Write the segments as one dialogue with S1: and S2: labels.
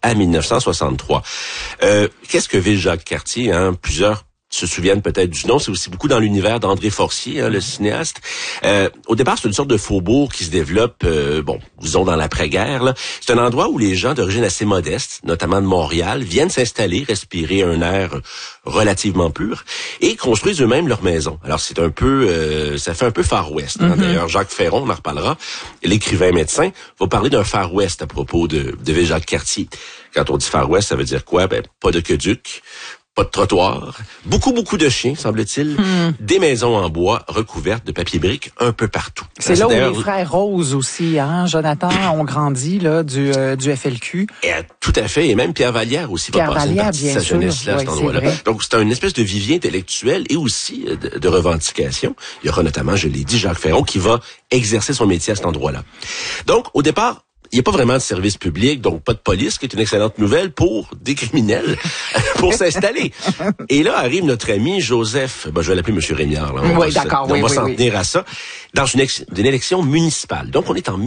S1: à 1963. Qu'est-ce que Ville-Jacques-Cartier? Plusieurs se souviennent peut-être du nom. C'est aussi beaucoup dans l'univers d'André Forcier, le cinéaste. Au départ, c'est une sorte de faubourg qui se développe, disons dans l'après-guerre. Là. C'est un endroit où les gens d'origine assez modeste, notamment de Montréal, viennent s'installer, respirer un air relativement pur et construisent eux-mêmes leur maison. Alors c'est un peu, ça fait un peu Far West. D'ailleurs, Jacques Ferron, on en reparlera, l'écrivain médecin, va parler d'un Far West à propos de Ville-Jacques-Cartier. Quand on dit Far West, ça veut dire quoi? Pas de aqueduc, pas de trottoir, beaucoup de chiens, semble-t-il, des maisons en bois recouvertes de papier brique un peu partout.
S2: C'est là où les frères Rose aussi, Jonathan, ont grandi là du FLQ.
S1: Et, tout à fait, et même Pierre Vallière aussi va passer une partie de sa jeunesse là, à cet endroit-là. Donc c'est une espèce de vivier intellectuel et aussi de revendication. Il y aura notamment, je l'ai dit, Jacques Ferron qui va exercer son métier à cet endroit-là. Donc au départ, il n'y a pas vraiment de service public, donc pas de police, ce qui est une excellente nouvelle pour des criminels, pour s'installer. Et là arrive notre ami Joseph, je vais l'appeler Monsieur Rémillard. Là. On va s'en tenir à ça, dans une élection municipale. Donc on est en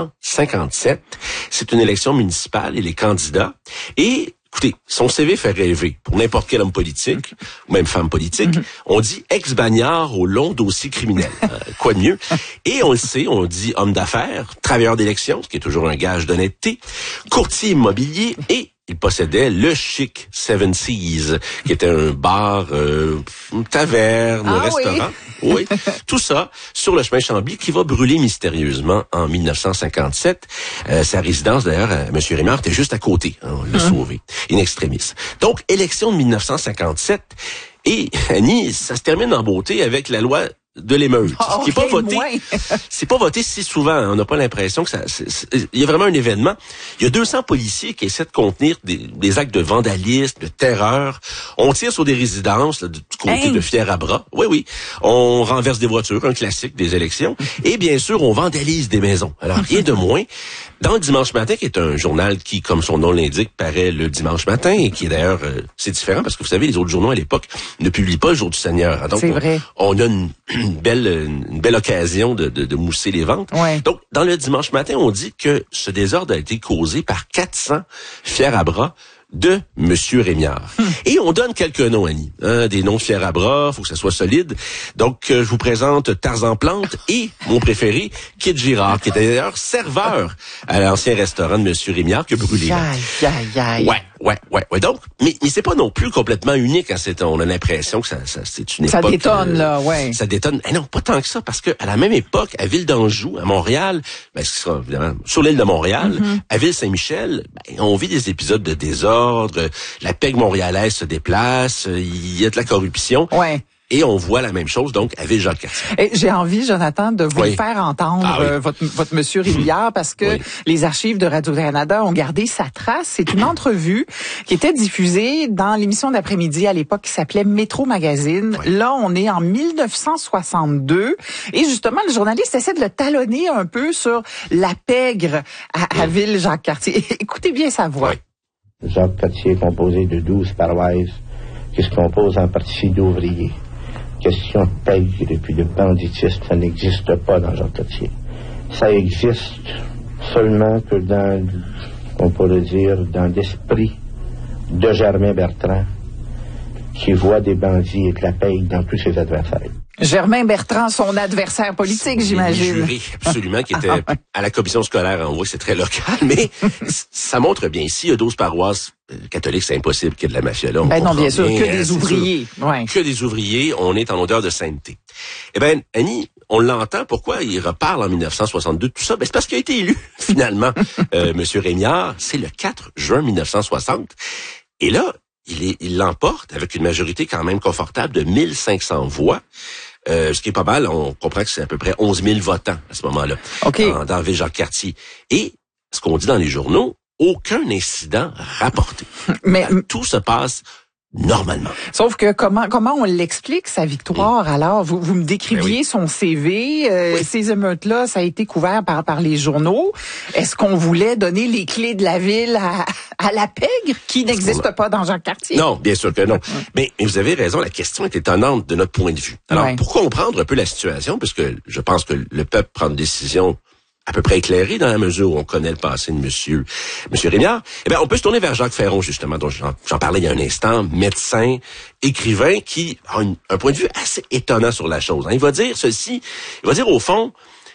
S1: 1957, c'est une élection municipale et les candidats, et écoutez, son CV fait rêver pour n'importe quel homme politique, ou même femme politique. On dit ex-bagnard au long dossier criminel. Quoi de mieux? Et on le sait, on dit homme d'affaires, travailleur d'élection, ce qui est toujours un gage d'honnêteté, courtier immobilier et il possédait le chic Seven Seas, qui était un bar, une taverne, un restaurant. Oui, tout ça sur le chemin Chambly qui va brûler mystérieusement en 1957. Sa résidence, d'ailleurs, M. Rémillard, était juste à côté. On l'a sauvé, in extremis. Donc, élection de 1957. Et, Annie, ça se termine en beauté avec la loi de l'émeute. Qui est pas voté. C'est pas voté si souvent. On n'a pas l'impression que ça. Il y a vraiment un événement. Il y a 200 policiers qui essaient de contenir des actes de vandalisme, de terreur. On tire sur des résidences là, du côté de Fier-à-Bras. Oui. On renverse des voitures, un classique des élections. Et bien sûr, on vandalise des maisons. Alors rien de moins. Dans le Dimanche Matin, qui est un journal qui, comme son nom l'indique, paraît le dimanche matin et qui est d'ailleurs, c'est différent parce que vous savez, les autres journaux à l'époque ne publient pas le jour du Seigneur. Donc, on a une belle occasion de mousser les ventes.
S2: Ouais.
S1: Donc, dans le Dimanche Matin, on dit que ce désordre a été causé par 400 fiers à bras de Monsieur Rémillard. Et on donne quelques noms, Annie. Des noms de fiers à bras, faut que ça soit solide. Donc, je vous présente Tarzan Plante et mon préféré, Kid Girard, qui était d'ailleurs serveur à l'ancien restaurant de Monsieur Rémillard qui a brûlé. Ouais. Donc, mais c'est pas non plus complètement unique. On a l'impression que ça c'est une époque.
S2: Ça détonne, là, ouais.
S1: Ça détonne. Non, pas tant que ça, parce que à la même époque, à Ville d'Anjou, à Montréal, ce sera évidemment sur l'île de Montréal, à Ville-Saint-Michel, on vit des épisodes de désordre. La pègre montréalaise se déplace. Il y a de la corruption.
S2: Ouais.
S1: Et on voit la même chose, donc, à Ville-Jacques-Cartier.
S2: Et j'ai envie, Jonathan, de vous faire entendre votre Monsieur Rémillard, parce que les archives de Radio-Canada ont gardé sa trace. C'est une entrevue qui était diffusée dans l'émission d'après-midi à l'époque qui s'appelait Métro Magazine. Là, on est en 1962. Et justement, le journaliste essaie de le talonner un peu sur la pègre à Ville-Jacques-Cartier. Écoutez bien sa voix.
S3: Jacques-Cartier est composé de 12 paroisses qui se composent en partie d'ouvriers. Question de pègre et puis de banditisme, ça n'existe pas dans Jacques-Cartier. Ça existe seulement que on pourrait dire, dans l'esprit de Germain Bertrand, qui voit des bandits et de la pègre dans tous ses adversaires.
S2: Germain Bertrand, son adversaire politique, j'imagine.
S1: Juré, absolument, qui était à la commission scolaire. On voit que c'est très local, mais ça montre bien. Ici, il y a 12 paroisses catholiques, c'est impossible qu'il y ait de la mafia là.
S2: Non, bien sûr, que des ouvriers.
S1: Que des ouvriers, on est en odeur de sainteté. Eh bien, Annie, on l'entend, pourquoi il reparle en 1962, tout ça? C'est parce qu'il a été élu, finalement. Monsieur Rémillard, c'est le 4 juin 1960. Et là, il l'emporte avec une majorité quand même confortable de 1500 voix. Ce qui est pas mal, on comprend que c'est à peu près 11 000 votants à ce moment-là, dans Ville-Jacques-Cartier. Et ce qu'on dit dans les journaux, aucun incident rapporté.
S2: Mais
S1: tout se passe normalement.
S2: Sauf que comment on l'explique, sa victoire, alors? Vous me décriviez son CV, ces émeutes-là, ça a été couvert par les journaux. Est-ce qu'on voulait donner les clés de la ville à la pègre, qui n'existe pas dans Jacques-Cartier?
S1: Non, bien sûr que non. Mais vous avez raison, la question est étonnante de notre point de vue. Alors, pour comprendre un peu la situation, parce que je pense que le peuple prend une décision à peu près éclairé dans la mesure où on connaît le passé de Monsieur Rémillard. Eh bien, on peut se tourner vers Jacques Ferron, justement, dont j'en parlais il y a un instant, médecin, écrivain, qui a un point de vue assez étonnant sur la chose. Il va dire ceci, il va dire au fond,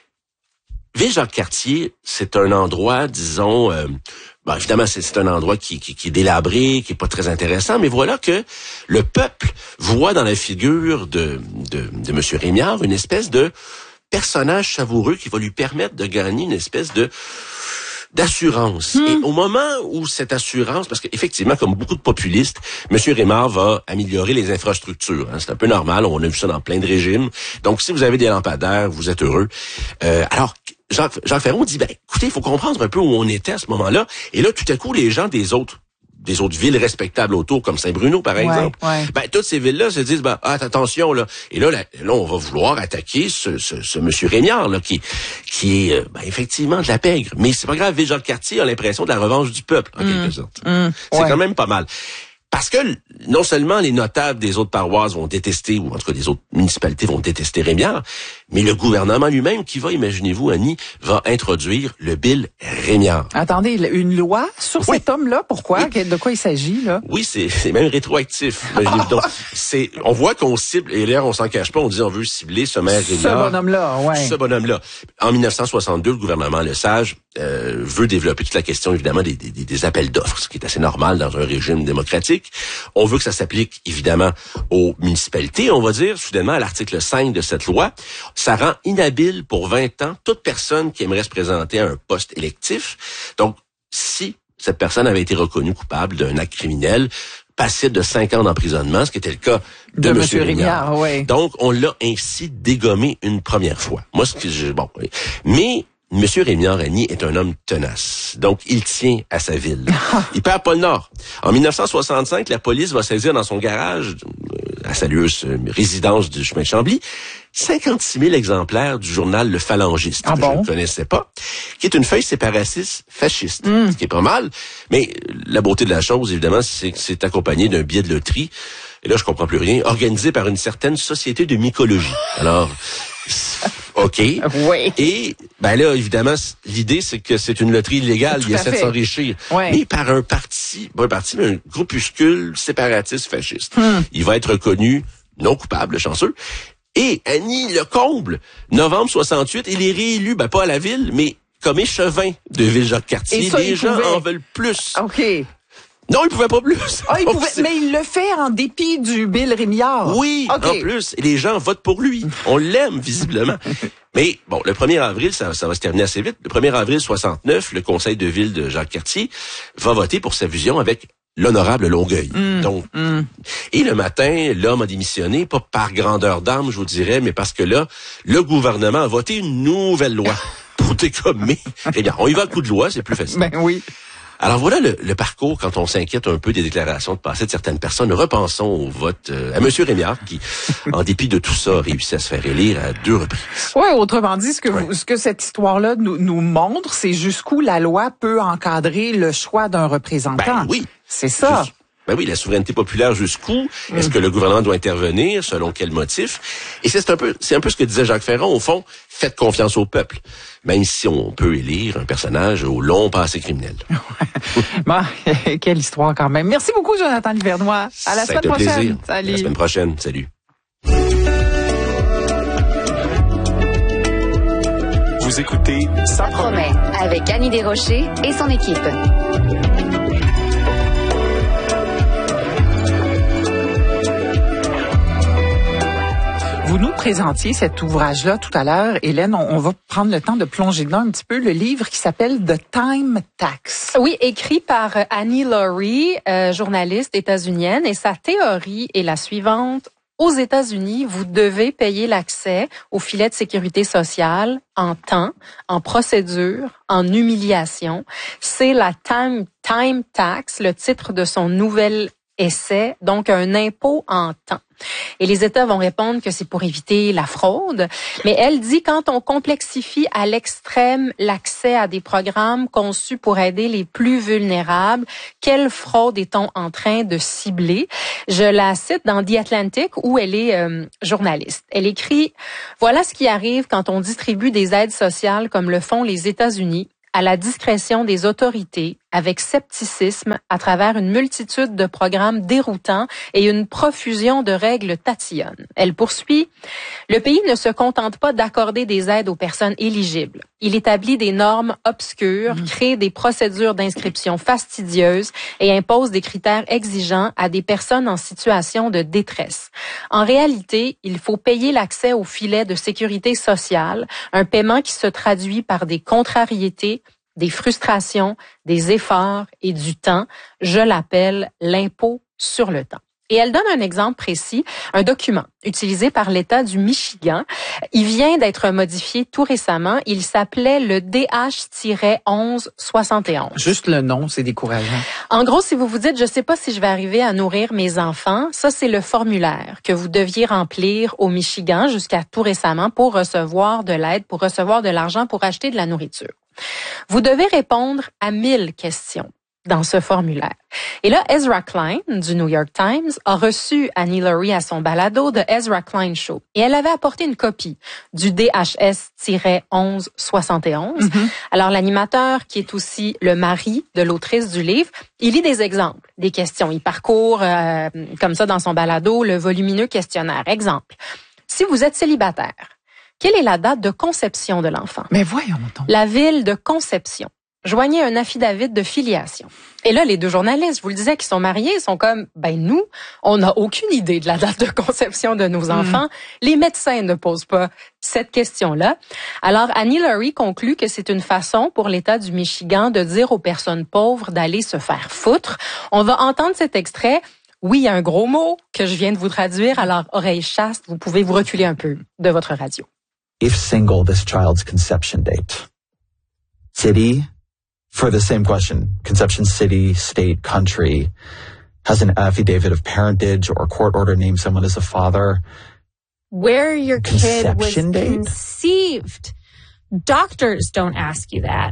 S1: Ville-Jacques-Cartier, c'est un endroit, disons, évidemment, c'est un endroit qui est délabré, qui est pas très intéressant, mais voilà que le peuple voit dans la figure de M. Rémillard une espèce de personnage savoureux qui va lui permettre de gagner une espèce d'assurance. Et au moment où cette assurance, parce qu'effectivement, comme beaucoup de populistes, M. Rémillard va améliorer les infrastructures. C'est un peu normal, on a vu ça dans plein de régimes. Donc, si vous avez des lampadaires, vous êtes heureux. Alors, Jacques Ferron dit, écoutez, il faut comprendre un peu où on était à ce moment-là. Et là, tout à coup, les gens des autres villes respectables autour, comme Saint-Bruno, par exemple, toutes ces villes-là se disent, attention, là. Et là, on va vouloir attaquer ce monsieur Rémillard, là, qui est, effectivement de la pègre. Mais c'est pas grave, Ville-Jacques-Cartier a l'impression de la revanche du peuple, en quelque sorte. C'est quand même pas mal. Parce que non seulement les notables des autres paroisses vont détester, ou en tout cas des autres municipalités vont détester Rémillard, mais le gouvernement lui-même qui va, imaginez-vous, Annie, va introduire le Bill Rémillard.
S2: Attendez, une loi sur cet homme-là? Pourquoi? Oui. De quoi il s'agit, là?
S1: Oui, c'est même rétroactif. Donc, on voit qu'on cible, et là, on s'en cache pas, on dit on veut cibler ce maire Rémillard. Ce bonhomme-là. En 1962, le gouvernement Lesage veut développer toute la question, évidemment, des appels d'offres, ce qui est assez normal dans un régime démocratique. On veut que ça s'applique, évidemment, aux municipalités. On va dire, soudainement, à l'article 5 de cette loi, ça rend inhabile pour 20 ans toute personne qui aimerait se présenter à un poste électif. Donc, si cette personne avait été reconnue coupable d'un acte criminel, passible de 5 ans d'emprisonnement, ce qui était le cas de M. Rémillard.
S2: Oui.
S1: Donc, on l'a ainsi dégommé une première fois. Moi, mais M. Rémillard Annie est un homme tenace. Donc, il tient à sa ville. Il perd pas le nord. En 1965, la police va saisir dans son garage, à sa lueuse résidence du chemin de Chambly, 56 000 exemplaires du journal Le Phalangiste, que je ne connaissais pas, qui est une feuille séparatiste fasciste, ce qui est pas mal. Mais la beauté de la chose, évidemment, c'est que c'est accompagné d'un billet de loterie, et là, je comprends plus rien, organisé par une certaine société de mycologie. Alors... OK.
S2: Oui.
S1: Et, là, évidemment, l'idée, c'est que c'est une loterie illégale. Il essaie de s'enrichir. Mais par un groupuscule séparatiste fasciste. Il va être reconnu non coupable, chanceux. Et Annie, le comble, novembre 68, il est réélu, pas à la ville, mais comme échevin de Ville-Jacques-Cartier. Les gens en veulent plus.
S2: OK.
S1: Non, il pouvait pas plus.
S2: Mais il le fait en dépit du Bill Rémillard.
S1: Oui, en plus. Et les gens votent pour lui. On l'aime, visiblement. Mais bon, le 1er avril, ça va se terminer assez vite. Le 1er avril 69, le conseil de ville de Jacques-Cartier va voter pour sa fusion avec l'honorable Longueuil. Donc, et le matin, l'homme a démissionné, pas par grandeur d'âme, je vous dirais, mais parce que là, le gouvernement a voté une nouvelle loi pour dégommer. Eh bien, on y va à coup de loi, c'est plus facile.
S2: Oui.
S1: Alors voilà le parcours quand on s'inquiète un peu des déclarations de passé de certaines personnes. Repensons au vote à M. Rémillard qui, en dépit de tout ça, réussit à se faire élire à 2 reprises.
S2: Oui, autrement dit, ce que cette histoire-là nous montre, c'est jusqu'où la loi peut encadrer le choix d'un représentant.
S1: Oui.
S2: C'est ça.
S1: Oui, la souveraineté populaire jusqu'où? Est-ce que le gouvernement doit intervenir? Selon quel motif? Et c'est un peu ce que disait Jacques Ferron. Au fond, faites confiance au peuple. Même si on peut élire un personnage au long passé criminel.
S2: Quelle histoire quand même. Merci beaucoup, Jonathan Livernois. À la semaine prochaine.
S1: Plaisir.
S2: Salut.
S1: À la semaine prochaine. Salut.
S4: Vous écoutez
S5: Ça promet avec Annie Desrochers et son équipe.
S2: Vous nous présentiez cet ouvrage-là tout à l'heure, Hélène. On va prendre le temps de plonger dedans un petit peu. Le livre qui s'appelle The Time Tax.
S6: Oui, écrit par Annie Laurie, journaliste états-unienne. Et sa théorie est la suivante. Aux États-Unis, vous devez payer l'accès au filet de sécurité sociale en temps, en procédure, en humiliation. C'est la Time Tax, le titre de son nouvel essai, donc un impôt en temps. Et les États vont répondre que c'est pour éviter la fraude. Mais elle dit quand on complexifie à l'extrême l'accès à des programmes conçus pour aider les plus vulnérables, quelle fraude est-on en train de cibler? Je la cite dans The Atlantic où elle est journaliste. Elle écrit « Voilà ce qui arrive quand on distribue des aides sociales comme le font les États-Unis à la discrétion des autorités, avec scepticisme à travers une multitude de programmes déroutants et une profusion de règles tatillonnes. » Elle poursuit, « Le pays ne se contente pas d'accorder des aides aux personnes éligibles. Il établit des normes obscures, crée des procédures d'inscription fastidieuses et impose des critères exigeants à des personnes en situation de détresse. En réalité, il faut payer l'accès au filet de sécurité sociale, un paiement qui se traduit par des contrariétés, des frustrations, des efforts et du temps. Je l'appelle l'impôt sur le temps. » Et elle donne un exemple précis, un document utilisé par l'État du Michigan. Il vient d'être modifié tout récemment. Il s'appelait le DH-1171.
S2: Juste le nom, c'est décourageant.
S6: En gros, si vous vous dites, je sais pas si je vais arriver à nourrir mes enfants, ça c'est le formulaire que vous deviez remplir au Michigan jusqu'à tout récemment pour recevoir de l'aide, pour recevoir de l'argent, pour acheter de la nourriture. Vous devez répondre à 1000 questions dans ce formulaire. Et là, Ezra Klein, du New York Times, a reçu Annie Laurie à son balado The Ezra Klein Show. Et elle avait apporté une copie du DHS-1171. Alors, l'animateur, qui est aussi le mari de l'autrice du livre, il lit des exemples, des questions. Il parcourt, comme ça, dans son balado, le volumineux questionnaire. Exemple, si vous êtes célibataire, quelle est la date de conception de l'enfant?
S2: Mais voyons donc.
S6: La ville de conception. Joignez un affidavit de filiation. Et là, les deux journalistes, je vous le disais, qui sont mariés, sont comme, nous, on n'a aucune idée de la date de conception de nos enfants. Les médecins ne posent pas cette question-là. Alors, Annie Laurie conclut que c'est une façon pour l'État du Michigan de dire aux personnes pauvres d'aller se faire foutre. On va entendre cet extrait. Oui, il y a un gros mot que je viens de vous traduire, alors oreille chaste, vous pouvez vous reculer un peu de votre radio.
S7: If single, this child's conception date. City, for the same question, conception city, state, country, has an affidavit of parentage or court order names someone as a father.
S8: Where your kid was
S7: date?
S8: Conceived. Doctors don't ask you that.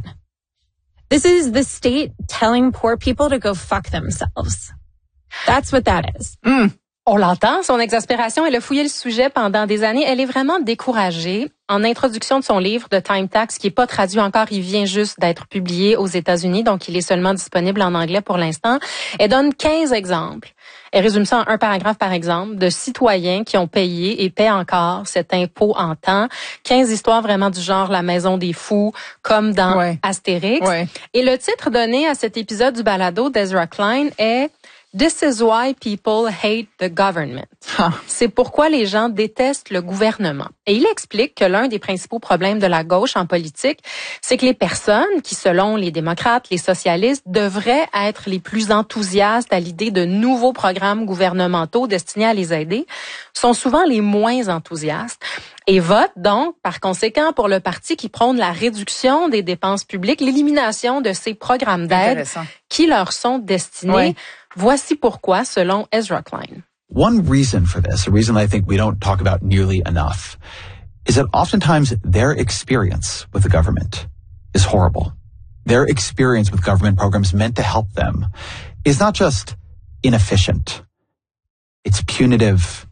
S8: This is the state telling poor people to go fuck themselves. That's what that is.
S6: On l'entend, son exaspération. Elle a fouillé le sujet pendant des années. Elle est vraiment découragée. En introduction de son livre The Time Tax, qui est pas traduit encore, il vient juste d'être publié aux États-Unis, donc il est seulement disponible en anglais pour l'instant. Elle donne 15 exemples. Elle résume ça en un paragraphe par exemple, de citoyens qui ont payé et paient encore cet impôt en temps. 15 histoires vraiment du genre La Maison des Fous, comme dans Astérix. Et le titre donné à cet épisode du balado d'Ezra Klein est This is why people hate the government. C'est pourquoi les gens détestent le gouvernement. Et il explique que l'un des principaux problèmes de la gauche en politique, c'est que les personnes qui, selon les démocrates, les socialistes, devraient être les plus enthousiastes à l'idée de nouveaux programmes gouvernementaux destinés à les aider, sont souvent les moins enthousiastes et votent donc, par conséquent, pour le parti qui prône la réduction des dépenses publiques, l'élimination de ces programmes d'aide qui leur sont destinés. Voici pourquoi, selon Ezra Klein.
S7: One reason for this, a reason I think we don't talk about nearly enough, is that oftentimes their experience with the government is horrible. Their experience with government programs meant to help them is not just inefficient, it's punitive,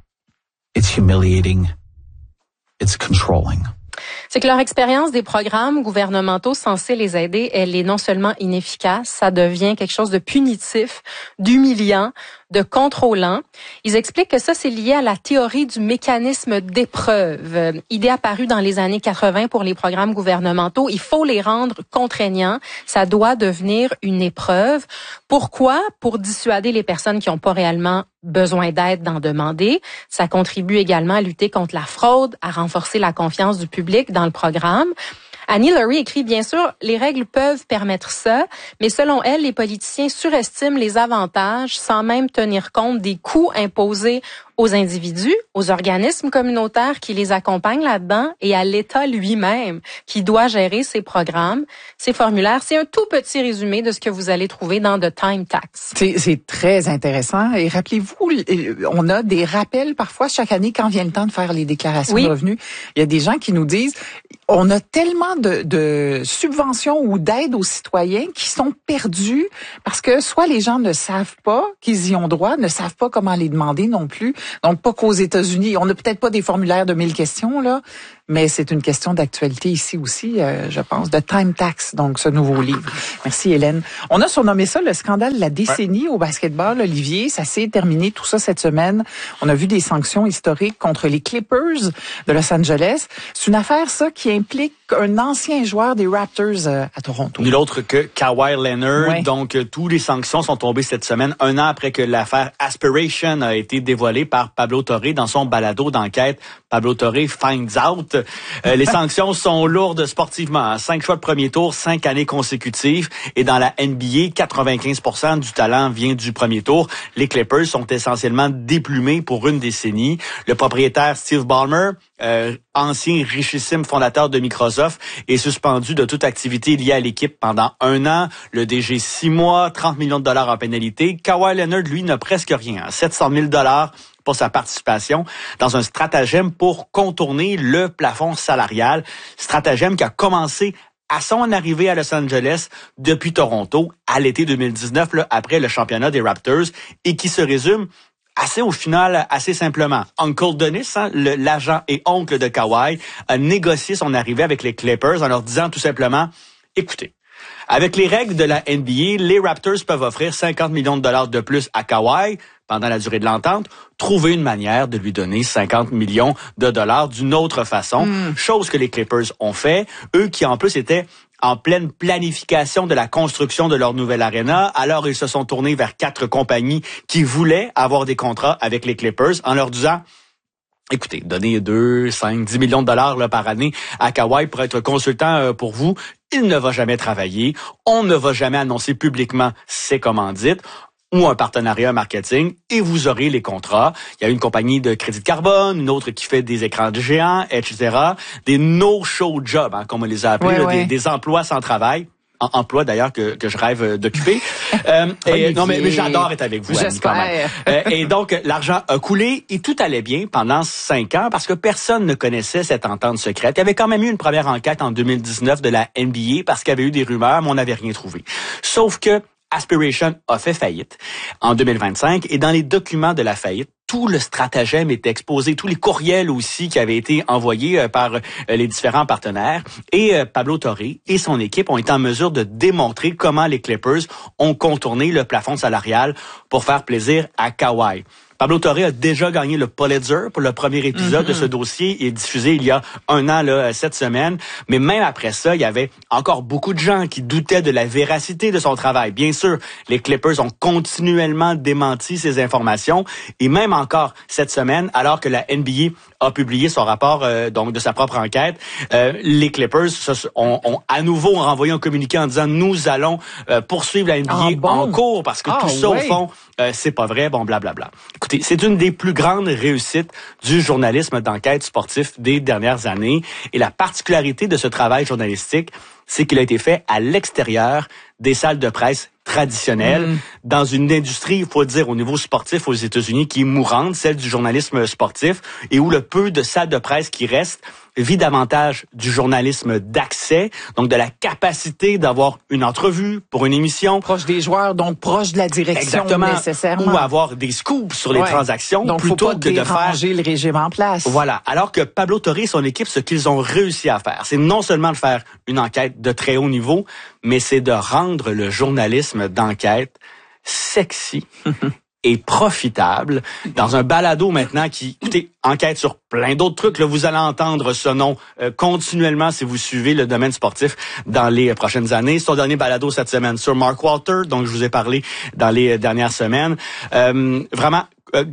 S7: it's humiliating, it's controlling.
S6: C'est que leur expérience des programmes gouvernementaux censés les aider, elle est non seulement inefficace, ça devient quelque chose de punitif, d'humiliant, de contrôlant. Ils expliquent que ça, c'est lié à la théorie du mécanisme d'épreuve, idée apparue dans les années 80 pour les programmes gouvernementaux. Il faut les rendre contraignants. Ça doit devenir une épreuve. Pourquoi? Pour dissuader les personnes qui n'ont pas réellement besoin d'aide d'en demander. Ça contribue également à lutter contre la fraude, à renforcer la confiance du public dans le programme. Annie Laurie écrit, bien sûr, les règles peuvent permettre ça, mais selon elle, les politiciens surestiment les avantages sans même tenir compte des coûts imposés aux individus, aux organismes communautaires qui les accompagnent là-dedans et à l'État lui-même qui doit gérer ces programmes, ces formulaires. C'est un tout petit résumé de ce que vous allez trouver dans The Time Tax.
S2: C'est très intéressant. Et rappelez-vous, on a des rappels parfois chaque année quand vient le temps de faire les déclarations de revenus. Il y a des gens qui nous disent, on a tellement de subventions ou d'aides aux citoyens qui sont perdus parce que soit les gens ne savent pas qu'ils y ont droit, ne savent pas comment les demander non plus. Donc, pas qu'aux États-Unis. On n'a peut-être pas des formulaires de 1000 questions, là, mais c'est une question d'actualité ici aussi, je pense, de Time Tax, donc ce nouveau livre. Merci, Hélène. On a surnommé ça le scandale de la décennie au basketball, Olivier. Ça s'est terminé, tout ça, cette semaine. On a vu des sanctions historiques contre les Clippers de Los Angeles. C'est une affaire, ça, qui implique un ancien joueur des Raptors à Toronto.
S9: Nul autre que Kawhi Leonard. Ouais. Donc, toutes les sanctions sont tombées cette semaine, un an après que l'affaire Aspiration a été dévoilée par Pablo Torre dans son balado d'enquête Pablo Torre Finds Out. Les sanctions sont lourdes sportivement. 5 choix de premier tour, 5 années consécutives. Et dans la NBA, 95% du talent vient du premier tour. Les Clippers sont essentiellement déplumés pour une décennie. Le propriétaire Steve Ballmer, ancien richissime fondateur de Microsoft, est suspendu de toute activité liée à l'équipe pendant 1 an. Le DG 6 mois, 30 millions de dollars en pénalité. Kawhi Leonard, lui, n'a presque rien. 700 000 dollars pour sa participation dans un stratagème pour contourner le plafond salarial. Stratagème qui a commencé à son arrivée à Los Angeles depuis Toronto à l'été 2019, là, après le championnat des Raptors, et qui se résume assez simplement. Uncle Dennis, l'agent et oncle de Kawhi, a négocié son arrivée avec les Clippers en leur disant tout simplement, écoutez, avec les règles de la NBA, les Raptors peuvent offrir 50 millions de dollars de plus à Kawhi pendant la durée de l'entente. Trouver une manière de lui donner 50 millions de dollars d'une autre façon, chose que les Clippers ont fait, eux qui en plus étaient en pleine planification de la construction de leur nouvelle aréna. Alors, ils se sont tournés vers 4 compagnies qui voulaient avoir des contrats avec les Clippers en leur disant, écoutez, donnez 2, 5, 10 millions de dollars là, par année à Kawhi pour être consultant pour vous. Il ne va jamais travailler. On ne va jamais annoncer publiquement ses commandites ou un partenariat marketing, et vous aurez les contrats. Il y a une compagnie de crédit de carbone, une autre qui fait des écrans de géants, etc. Des no-show jobs, comme on les a appelés, des emplois sans travail. Emploi d'ailleurs que je rêve d'occuper. Non mais j'adore être avec vous, Annie, quand même. Et donc l'argent a coulé et tout allait bien pendant 5 ans parce que personne ne connaissait cette entente secrète. Il y avait quand même eu une première enquête en 2019 de la NBA parce qu'il y avait eu des rumeurs, mais on n'avait rien trouvé. Sauf que Aspiration a fait faillite en 2025 et dans les documents de la faillite, tout le stratagème est exposé, tous les courriels aussi qui avaient été envoyés par les différents partenaires. Et Pablo Torre et son équipe ont été en mesure de démontrer comment les Clippers ont contourné le plafond salarial pour faire plaisir à Kawhi. Pablo Torre a déjà gagné le Pulitzer pour le premier épisode de ce dossier. Il est diffusé il y a 1 an, là, cette semaine. Mais même après ça, il y avait encore beaucoup de gens qui doutaient de la véracité de son travail. Bien sûr, les Clippers ont continuellement démenti ces informations. Et même encore cette semaine, alors que la NBA a publié son rapport donc de sa propre enquête, les Clippers ont à nouveau renvoyé un communiqué en disant « Nous allons poursuivre la NBA en cours parce que tout ça, au fond, c'est pas vrai, bon, blablabla. » Écoutez, c'est une des plus grandes réussites du journalisme d'enquête sportif des dernières années. Et la particularité de ce travail journalistique, c'est qu'il a été fait à l'extérieur des salles de presse traditionnelles, dans une industrie, il faut le dire, au niveau sportif aux États-Unis, qui est mourante, celle du journalisme sportif, et où le peu de salles de presse qui restent vit davantage du journalisme d'accès, donc de la capacité d'avoir une entrevue pour une émission.
S2: Proche des joueurs, donc proche de la direction.
S9: Exactement.
S2: Nécessairement.
S9: Ou avoir des scoops sur les transactions,
S2: donc,
S9: plutôt
S2: faut pas
S9: que de faire
S2: le régime en place.
S9: Voilà. Alors que Pablo Torre et son équipe, ce qu'ils ont réussi à faire, c'est non seulement de faire une enquête de très haut niveau, mais c'est de rendre le journalisme d'enquête sexy et profitable dans un balado maintenant qui, écoutez, enquête sur plein d'autres trucs. Là, vous allez entendre ce nom continuellement si vous suivez le domaine sportif dans les prochaines années. Son dernier balado cette semaine sur Mark Walter, dont je vous ai parlé dans les dernières semaines. Vraiment,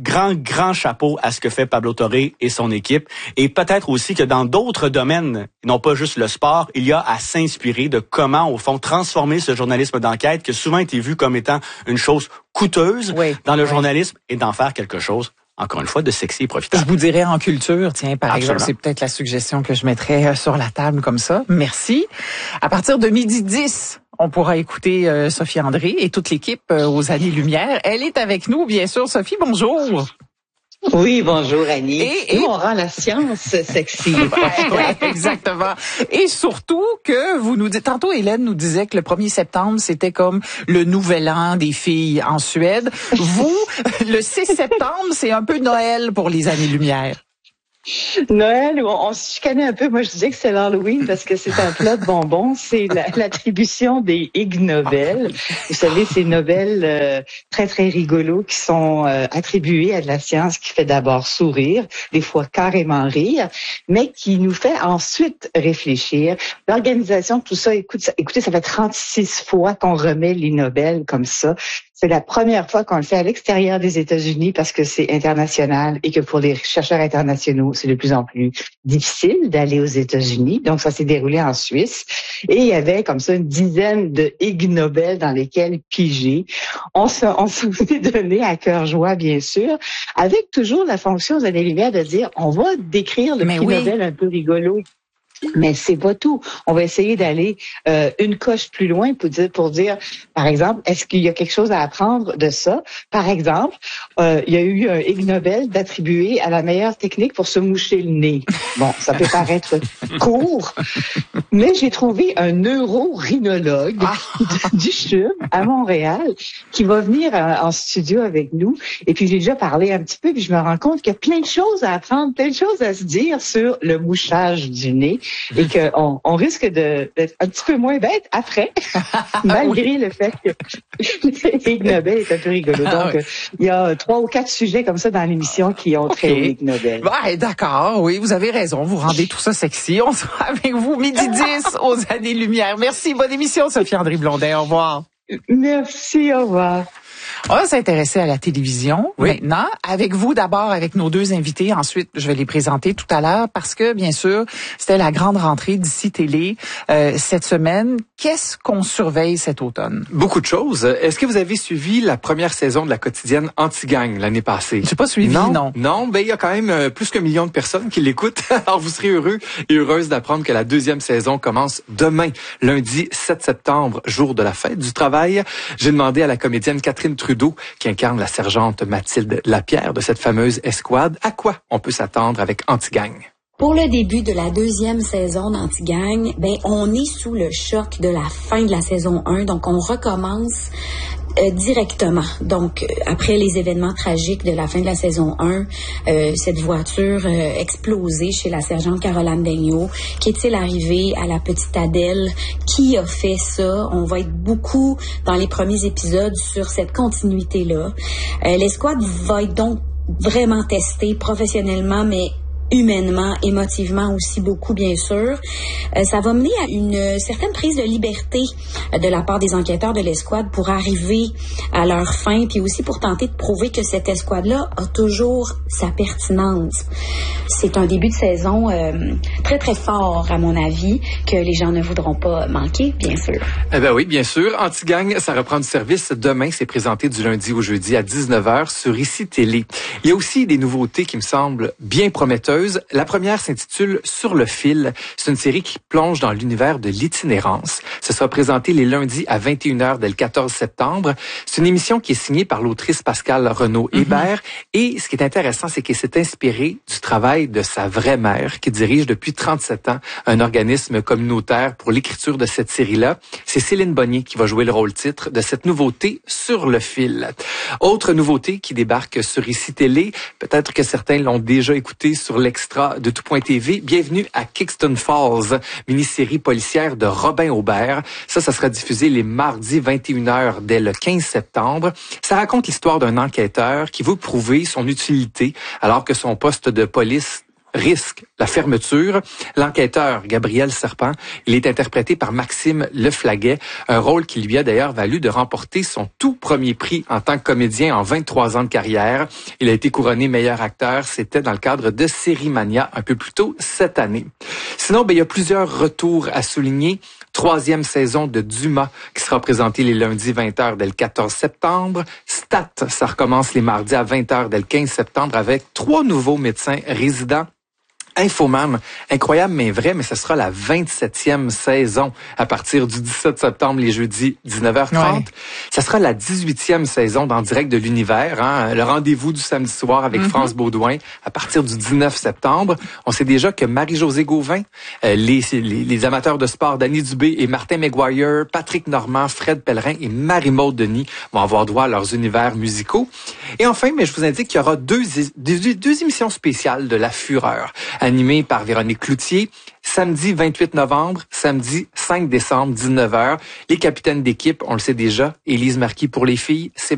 S9: grand chapeau à ce que fait Pablo Torre et son équipe. Et peut-être aussi que dans d'autres domaines, non pas juste le sport, il y a à s'inspirer de comment, au fond, transformer ce journalisme d'enquête qui a souvent été vu comme étant une chose coûteuse dans le journalisme et d'en faire quelque chose encore une fois, de sexy et profitable.
S2: Je vous dirais en culture, tiens, par exemple, c'est peut-être la suggestion que je mettrais sur la table comme ça. Merci. À partir de 12h10, on pourra écouter Sophie André et toute l'équipe aux Années-Lumière. Elle est avec nous, bien sûr. Sophie, bonjour.
S10: Oui, bonjour Annie. Nous, on rend la science sexy.
S2: Ouais, exactement. Et surtout que vous nous dites, tantôt Hélène nous disait que le 1er septembre, c'était comme le nouvel an des filles en Suède. Vous, le 6 septembre, c'est un peu Noël pour les Années-Lumière.
S10: Noël, on se chicanait un peu. Moi, je disais que c'est l'Halloween parce que c'est un plat de bonbons. C'est l'attribution des Ig Nobel. Vous savez, ces Nobel très, très rigolos qui sont attribués à de la science qui fait d'abord sourire, des fois carrément rire, mais qui nous fait ensuite réfléchir. L'organisation, tout ça, écoutez, ça fait 36 fois qu'on remet les Nobel comme ça. C'est la première fois qu'on le fait à l'extérieur des États-Unis parce que c'est international et que pour les chercheurs internationaux, c'est de plus en plus difficile d'aller aux États-Unis. Donc, ça s'est déroulé en Suisse. Et il y avait comme ça une dizaine de Ig Nobel dans lesquels piger. On se donné à cœur joie, bien sûr, avec toujours la fonction aux Années-Lumière de dire, on va décrire le prix Nobel un peu rigolo. Mais c'est pas tout. On va essayer d'aller une coche plus loin pour dire, par exemple, est-ce qu'il y a quelque chose à apprendre de ça? Par exemple, il y a eu un Ig Nobel d'attribuer à la meilleure technique pour se moucher le nez. Bon, ça peut paraître court, mais j'ai trouvé un neurorhinologue du CHUM à Montréal qui va venir en studio avec nous. Et puis j'ai déjà parlé un petit peu, puis je me rends compte qu'il y a plein de choses à apprendre, plein de choses à se dire sur le mouchage du nez. Et qu'on risque d'être un petit peu moins bête après, malgré le fait que Ig Nobel est un peu rigolo. Donc, il y a 3 ou 4 sujets comme ça dans l'émission qui ont trait au Ig Nobel.
S2: Ouais, d'accord, oui, vous avez raison. Vous rendez tout ça sexy. On sera avec vous 12h10 aux Années-Lumière. Merci, bonne émission, Sophie André Blondin. Au revoir.
S10: Merci, au revoir.
S2: On va s'intéresser à la télévision maintenant. Avec vous d'abord, avec nos 2 invités. Ensuite, je vais les présenter tout à l'heure parce que, bien sûr, c'était la grande rentrée d'Ici Télé cette semaine. Qu'est-ce qu'on surveille cet automne?
S11: Beaucoup de choses. Est-ce que vous avez suivi la première saison de la quotidienne Anti-Gang l'année passée?
S2: J'ai pas suivi, non.
S11: Non, ben il y a quand même plus qu'1 million de personnes qui l'écoutent. Alors, vous serez heureux et heureuse d'apprendre que la 2e saison commence demain, lundi 7 septembre, jour de la fête du travail. J'ai demandé à la comédienne Catherine Trudeau, qui incarne la sergente Mathilde Lapierre de cette fameuse escouade, à quoi on peut s'attendre avec Anti-Gang.
S12: Pour le début de la 2e saison d'Anti-Gang, on est sous le choc de la fin de la saison 1, donc on recommence directement. Donc, après les événements tragiques de la fin de la saison 1, cette voiture explosée chez la sergente Caroline Daigneault, qu'est-il arrivé à la petite Adèle? Qui a fait ça? On va être beaucoup dans les premiers épisodes sur cette continuité-là. L'escouade va être donc vraiment testée professionnellement, mais humainement, émotivement aussi beaucoup, bien sûr. Ça va mener à une certaine prise de liberté de la part des enquêteurs de l'escouade pour arriver à leur fin, puis aussi pour tenter de prouver que cette escouade-là a toujours sa pertinence. C'est un début de saison très, très fort, à mon avis, que les gens ne voudront pas manquer, bien sûr.
S11: Eh ben oui, bien sûr. Anti-Gang, ça reprend du service demain. C'est présenté du lundi au jeudi à 19h sur Ici Télé. Il y a aussi des nouveautés qui me semblent bien prometteuses. La première s'intitule Sur le fil. C'est une série qui plonge dans l'univers de l'itinérance. Ce sera présenté les lundis à 21h dès le 14 septembre. C'est une émission qui est signée par l'autrice Pascale Renaud-Hébert. Et ce qui est intéressant, c'est qu'elle s'est inspirée du travail de sa vraie mère, qui dirige depuis 37 ans un organisme communautaire pour l'écriture de cette série-là. C'est Céline Bonnier qui va jouer le rôle titre de cette nouveauté Sur le fil. Autre nouveauté qui débarque sur Ici Télé, peut-être que certains l'ont déjà écouté sur l'extra de Tout.tv. Bienvenue à Kingston Falls, mini-série policière de Robin Aubert. Ça sera diffusé les mardis 21h dès le 15 septembre. Ça raconte l'histoire d'un enquêteur qui veut prouver son utilité alors que son poste de police risque la fermeture. L'enquêteur, Gabriel Serpent, il est interprété par Maxime Leflaguet, un rôle qui lui a d'ailleurs valu de remporter son tout premier prix en tant que comédien en 23 ans de carrière. Il a été couronné meilleur acteur, c'était dans le cadre de Série Mania un peu plus tôt cette année. Sinon, il y a plusieurs retours à souligner. 3e saison de Dumas qui sera présentée les lundis 20h dès le 14 septembre. Stat, ça recommence les mardis à 20h dès le 15 septembre avec 3 nouveaux médecins résidents. Infoman, incroyable mais vrai, mais ce sera la 27e saison à partir du 17 septembre, les jeudis 19h30. Ouais. Ça sera la 18e saison d'En direct de l'univers, hein, le rendez-vous du samedi soir avec France Baudouin à partir du 19 septembre. On sait déjà que Marie-Josée Gauvin, les amateurs de sport Danny Dubé et Martin McGuire, Patrick Normand, Fred Pellerin et Marie-Maude Denis vont avoir droit à leurs univers musicaux. Et enfin, mais je vous indique qu'il y aura deux émissions spéciales de La Fureur, animé par Véronique Cloutier, samedi 28 novembre, samedi 5 décembre, 19h. Les capitaines d'équipe, on le sait déjà, Élise Marquis pour les filles,